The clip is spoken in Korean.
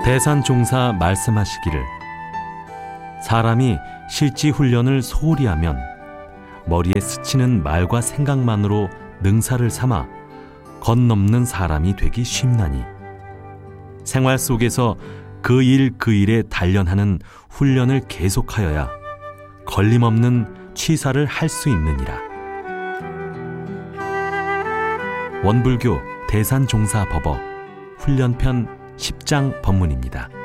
대산종사 말씀하시기를 사람이 실지 훈련을 소홀히 하면 머리에 스치는 말과 생각만으로 능사를 삼아 건넘는 사람이 되기 쉽나니 생활 속에서 그 일에 단련하는 훈련을 계속하여야 걸림없는 취사를 할 수 있느니라. 원불교 대산종사법어 훈련편 10장 법문입니다.